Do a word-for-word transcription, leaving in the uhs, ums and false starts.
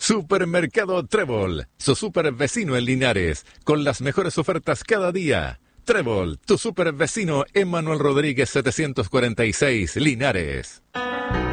Supermercado Trébol, su super vecino en Linares, con las mejores ofertas cada día. Trébol, tu super vecino Emanuel Rodríguez setecientos cuarenta y seis, Linares.